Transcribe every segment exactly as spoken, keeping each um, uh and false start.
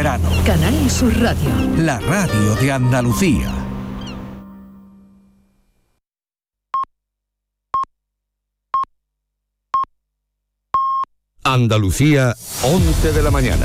verano. Canal Sur Radio. La radio de Andalucía. Andalucía, once de la mañana.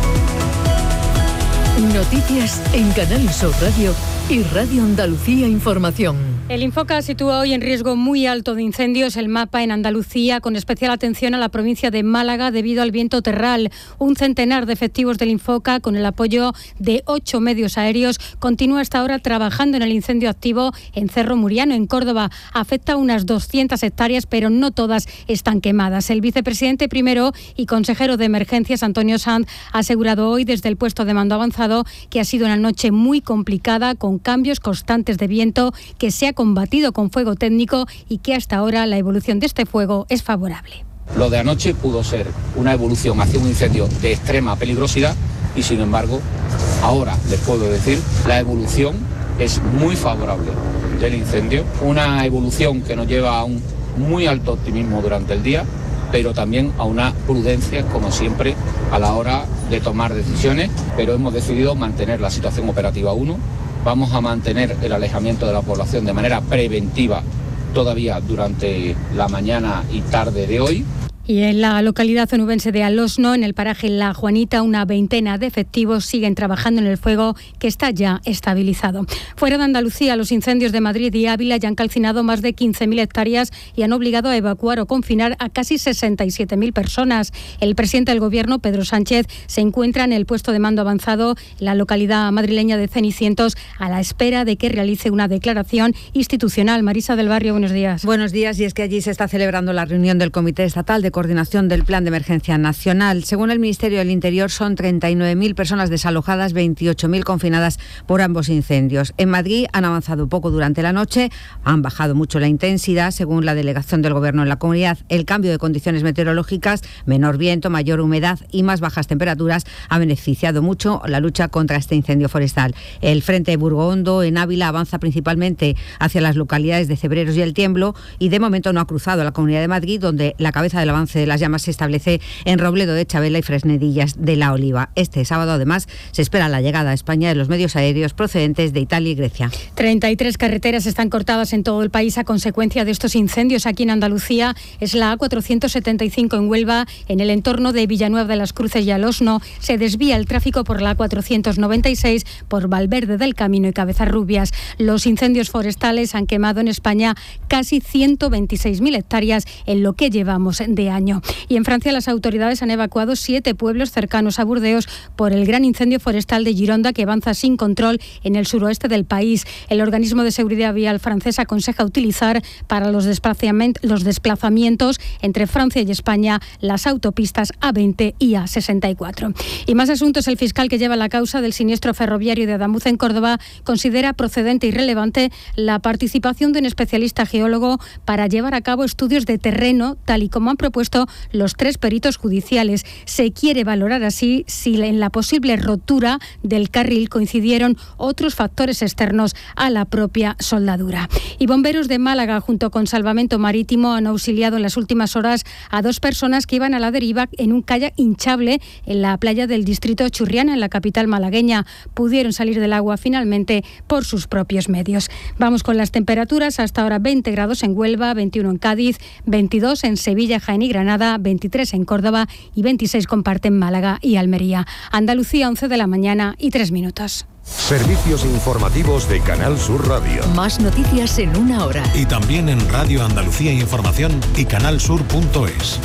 Noticias en Canal Sur Radio y Radio Andalucía Información. El Infoca sitúa hoy en riesgo muy alto de incendios el mapa en Andalucía, con especial atención a la provincia de Málaga debido al viento terral. Un centenar de efectivos del Infoca, con el apoyo de ocho medios aéreos, continúa hasta ahora trabajando en el incendio activo en Cerro Muriano, en Córdoba. Afecta a unas doscientas hectáreas, pero no todas están quemadas. El vicepresidente primero y consejero de Emergencias, Antonio Sanz, ha asegurado hoy desde el puesto de mando avanzado que ha sido una noche muy complicada, con cambios constantes de viento, que se ha combatido con fuego técnico y que hasta ahora la evolución de este fuego es favorable. Lo de anoche pudo ser una evolución hacia un incendio de extrema peligrosidad y, sin embargo, ahora les puedo decir, la evolución es muy favorable del incendio, una evolución que nos lleva a un muy alto optimismo durante el día, pero también a una prudencia, como siempre, a la hora de tomar decisiones, pero hemos decidido mantener la situación operativa uno. Vamos a mantener el alejamiento de la población de manera preventiva todavía durante la mañana y tarde de hoy. Y en la localidad onubense de Alosno, en el paraje La Juanita, una veintena de efectivos siguen trabajando en el fuego, que está ya estabilizado. Fuera de Andalucía, los incendios de Madrid y Ávila ya han calcinado más de quince mil hectáreas y han obligado a evacuar o confinar a casi sesenta y siete mil personas. El presidente del Gobierno, Pedro Sánchez, se encuentra en el puesto de mando avanzado en la localidad madrileña de Cenicientos, a la espera de que realice una declaración institucional. Marisa del Barrio, buenos días. Buenos días, y es que allí se está celebrando la reunión del Comité Estatal de Coordinación del Plan de Emergencia Nacional. Según el Ministerio del Interior, son treinta y nueve mil personas desalojadas, veintiocho mil confinadas por ambos incendios. En Madrid han avanzado poco durante la noche, han bajado mucho la intensidad. Según la delegación del Gobierno en la comunidad, el cambio de condiciones meteorológicas, menor viento, mayor humedad y más bajas temperaturas ha beneficiado mucho la lucha contra este incendio forestal. El Frente Burgo-Hondo en Ávila avanza principalmente hacia las localidades de Cebreros y El Tiemblo, y de momento no ha cruzado la Comunidad de Madrid, donde la cabeza del avance de las llamas se establece en Robledo de Chabela y Fresnedillas de la Oliva. Este sábado, además, se espera la llegada a España de los medios aéreos procedentes de Italia y Grecia. treinta y tres carreteras están cortadas en todo el país a consecuencia de estos incendios. Aquí en Andalucía es la A cuatrocientos setenta y cinco en Huelva, en el entorno de Villanueva de las Cruces y Alosno. Se desvía el tráfico por la A cuatrocientos noventa y seis por Valverde del Camino y Cabezarrubias. Los incendios forestales han quemado en España casi ciento veintiséis mil hectáreas en lo que llevamos de año. Y en Francia, las autoridades han evacuado siete pueblos cercanos a Burdeos por el gran incendio forestal de Gironda, que avanza sin control en el suroeste del país. El organismo de seguridad vial francés aconseja utilizar para los desplazamientos, los desplazamientos entre Francia y España las autopistas A veinte y A sesenta y cuatro. Y más asuntos. El fiscal que lleva la causa del siniestro ferroviario de Adamuz en Córdoba considera procedente y relevante la participación de un especialista geólogo para llevar a cabo estudios de terreno, tal y como han propuesto los tres peritos judiciales. Se quiere valorar así si en la posible rotura del carril coincidieron otros factores externos a la propia soldadura. Y bomberos de Málaga, junto con Salvamento Marítimo, han auxiliado en las últimas horas a dos personas que iban a la deriva en un kayak hinchable en la playa del distrito Churriana, en la capital malagueña. Pudieron salir del agua finalmente por sus propios medios. Vamos con las temperaturas. Hasta ahora veinte grados en Huelva, veintiuno en Cádiz, veintidós en Sevilla, Jaén y Granada, veintitrés en Córdoba y veintiséis comparten Málaga y Almería. Andalucía, once de la mañana y tres minutos. Servicios informativos de Canal Sur Radio. Más noticias en una hora. Y también en Radio Andalucía Información y canalsur punto es.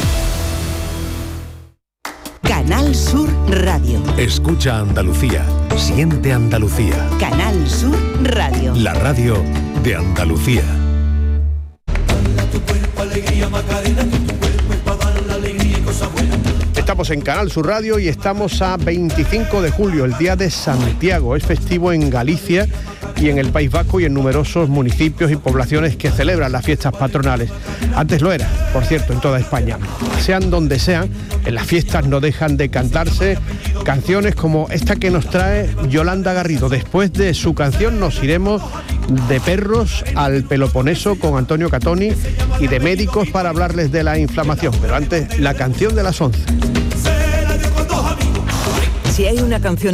Canal Sur Radio. Escucha Andalucía. Siente Andalucía. Canal Sur Radio. La radio de Andalucía. Estamos en Canal Sur Radio y estamos a veinticinco de julio, el día de Santiago. Es festivo en Galicia y en el País Vasco y en numerosos municipios y poblaciones que celebran las fiestas patronales. Antes lo era, por cierto, en toda España. Sean donde sean, en las fiestas no dejan de cantarse canciones como esta que nos trae Yolanda Garrido. Después de su canción nos iremos de perros al Peloponeso con Antonio Catoni y de médicos para hablarles de la inflamación. Pero antes, la canción de las once. Si hay una canción